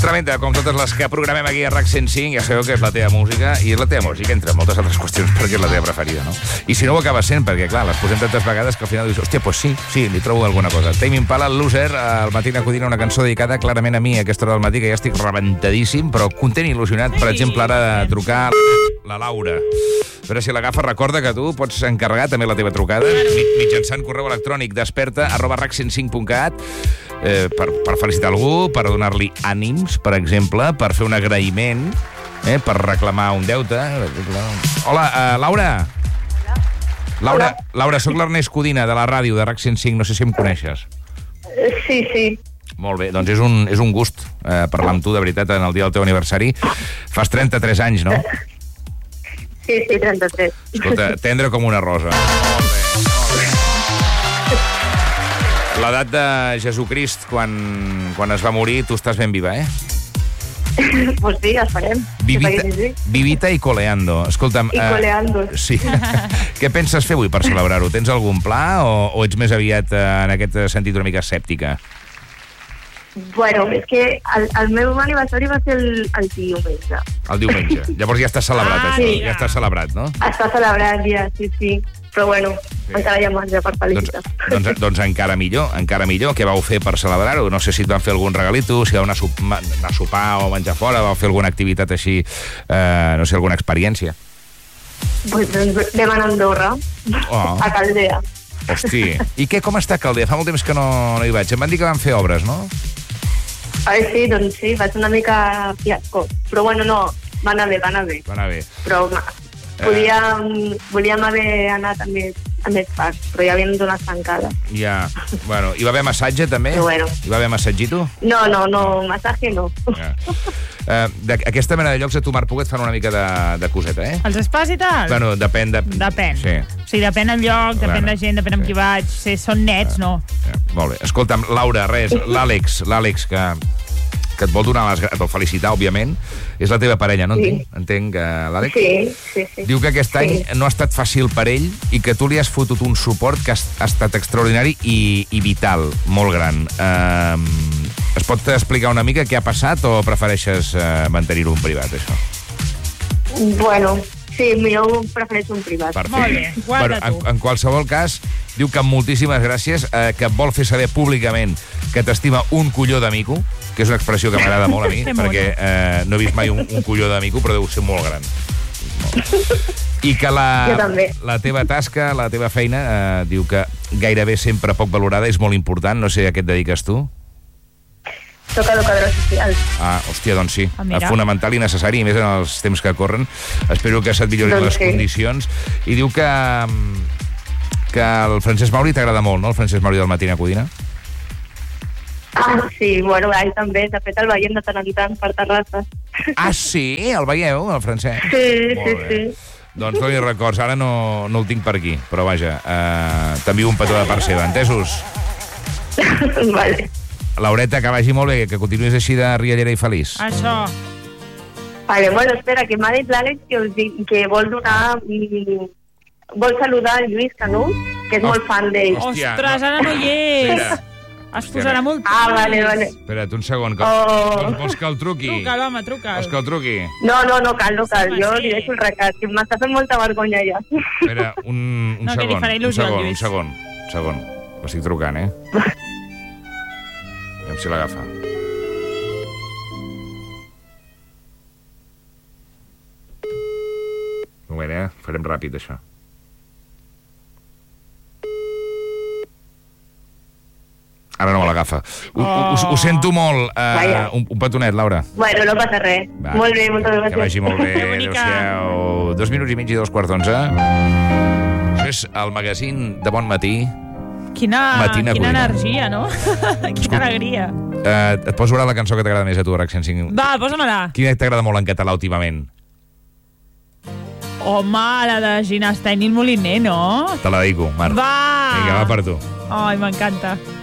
Tremenda, com totes les que programem aquí a RAC 105, ja sabeu que és la teva música, i és la teva música, entre moltes altres qüestions, perquè és la teva preferida, no? I si no ho acaba sent, perquè, clar, les posem tantes vegades que al final dius, hòstia, pues sí, li trobo alguna cosa. Tame Impala, Loser, al Matina Codina, una cançó dedicada clarament a mi a aquesta hora del matí, que ja estic rebentadíssim, però content i il·lusionat, per exemple, ara de trucar la Laura. A veure si l'agafa, recorda que tu pots encarregar també la teva trucada mitjançant correu electrònic desperta@rac105.cat per felicitar algú, per donar-li ànims, per exemple, per fer un agraïment, per reclamar un deute. Hola, Laura. Laura, sóc l'Ernest Codina, de la ràdio, de RAC 105, no sé si em coneixes. Sí. Molt bé, doncs és un gust parlar amb tu, de veritat, en el dia del teu aniversari. Fas 33 anys, no? Sí, 33. Escolta, tendre com una rosa. Molt bé. L'edat de Jesucrist, quan es va morir, tu estàs ben viva, Pues sí, esperem. Vivita i coleando. Escolta'm... I coleando. Sí. Què penses fer avui per celebrar-ho? Tens algun pla o ets més aviat en aquest sentit una mica escèptica? Bueno, és que el meu aniversari va ser el diumenge. El diumenge. Llavors ja està celebrat, això. Sí. Ja està celebrat, no? Està celebrat ja, sí. Però bueno, encara hi ha marge per felicitar. Doncs encara millor. Què vau fer per celebrar-ho? No sé si et van fer algun regalito, si vau anar a sopar o menjar fora, vau fer alguna activitat així, no sé, alguna experiència. Pues vam anar a Andorra, a Caldea. Hosti. I com està Caldea? Fa molt temps que no hi vaig. Em van dir que van fer obres, no? Sí, doncs sí, va ser una mica fiasco. Però bueno, no, va anar bé. Però volíem haver anat a més parts, però ja havíem donat tancada. Ja, bueno, hi va haver massatge també? Però bueno. Hi va haver massatgito? No, massatge no. Ja. Aquesta mena de llocs a tu, Marc Puga, et fan una mica de coseta, Els espais i tal? Bueno, depèn. Sí, depèn el lloc, depèn la gent, depèn amb qui vaig. Són nets, no? Molt bé. Escolta'm, Laura, l'Àlex, que et vol donar les gràcies, et vol felicitar, òbviament, és la teva parella, no? Sí. Entenc, l'Àlex? Sí. Diu que aquest any no ha estat fàcil per ell i que tu li has fotut un suport que ha estat extraordinari i vital, molt gran. Es pot explicar una mica què ha passat o prefereixes mantenir-ho en privat, això? Bueno, sí, millor prefereixo un privat. Perfecte. Molt bé, guarda tu. En qualsevol cas, diu que moltíssimes gràcies, que et vol fer saber públicament que t'estima un colló d'amico, que és una expressió que m'agrada molt a mi, perquè no he vist mai un colló d'amico, però deu ser molt gran. I que la teva tasca, la teva feina, diu que gairebé sempre poc valorada, és molt important, no sé a què et dediques tu? Soc educadora social. Hòstia, doncs sí. Fonamental i necessari, i més en els temps que corren. Espero que se't millorin les condicions. I diu que el Francesc Mauri t'agrada molt, no? El Francesc Mauri del Matina Codina. Sí, bueno, ell també. De fet, el veiem de tant en tant per terrasses. Sí? El veieu, el Francesc? Sí. Doncs doni records. Ara no el tinc per aquí, però vaja, t'envio un petó de part seva. Entesos? Vale. Laureta, que vagi molt bé, que continuïs així de riallera i feliç. Això. Vale, bueno, espera, que m'ha dit l'Àlex que vol donar... Vol saludar el Lluís Canut, que és molt fan d'ell. Ostres, ara no hi és. Es posarà molt... Vale. Espera't un segon. Vols que el truqui? Truca'l, home, truca'l. Vols que el truqui? No cal. Jo li deixo el recat, que m'està fent molta vergonya ja. Espera, un segon. Que li farà il·lusió al Lluís. Un segon. L'estic trucant, Aviam si l'agafa. Un moment, farem ràpid, això. Ara no me l'agafa. Ho sento molt. Un petonet, Laura. Bueno, no passa res. Molt bé, moltes gràcies. Que vagi molt bé. Adéu-siau. 2 minuts i mig i 2:15. Això és el magazín de Bon Matí. Quina energia, no? Quina alegria. Et poso ara la cançó que t'agrada més a tu, RAC 105. Va, posa-me-la. Quina t'agrada molt en català últimament? Home, la de Ginastany i el Moliner, no? Te la dedico, Marc. Va! Vinga, va per tu. Ai, m'encanta.